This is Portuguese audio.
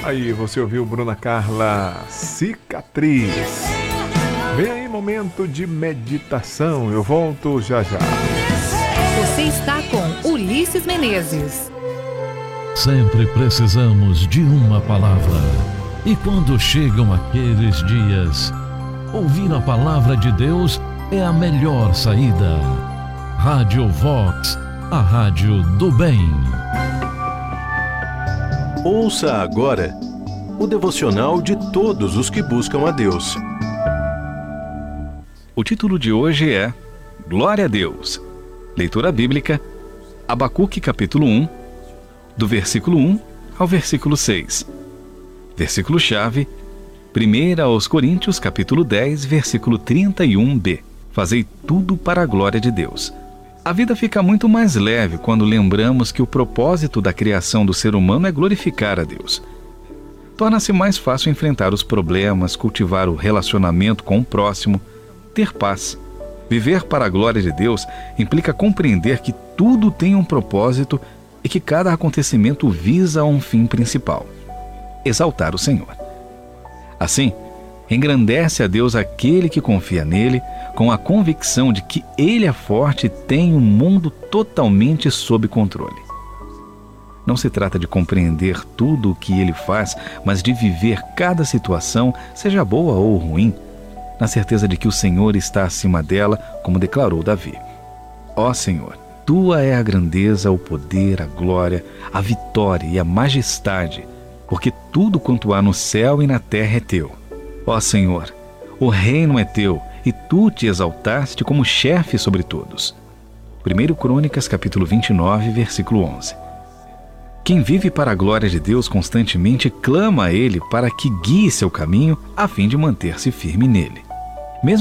Aí você ouviu Bruna Carla, Cicatriz. Vem aí, momento de meditação. Eu volto já já. Você está com Ulisses Menezes. Sempre precisamos de uma palavra. E quando chegam aqueles dias, ouvir a palavra de Deus é a melhor saída. Rádio Vox, a rádio do bem. Ouça agora o devocional de todos os que buscam a Deus. O título de hoje é Glória a Deus. Leitura bíblica, Abacuque capítulo 1, do versículo 1 ao versículo 6. Versículo-chave, 1 aos Coríntios capítulo 10, versículo 31b. Fazei tudo para a glória de Deus. A vida fica muito mais leve quando lembramos que o propósito da criação do ser humano é glorificar a Deus. Torna-se mais fácil enfrentar os problemas, cultivar o relacionamento com o próximo, ter paz. Viver para a glória de Deus implica compreender que tudo tem um propósito e que cada acontecimento visa um fim principal: exaltar o Senhor. Assim, engrandece a Deus aquele que confia nele, com a convicção de que ele é forte e tem o mundo totalmente sob controle. Não se trata de compreender tudo o que ele faz, mas de viver cada situação, seja boa ou ruim, na certeza de que o Senhor está acima dela, como declarou Davi. Ó Senhor, tua é a grandeza, o poder, a glória, a vitória e a majestade, porque tudo quanto há no céu e na terra é teu. Ó Senhor, o reino é teu, e tu te exaltaste como chefe sobre todos. 1 Crônicas capítulo 29, versículo 11. Quem vive para a glória de Deus constantemente clama a Ele para que guie seu caminho a fim de manter-se firme nele.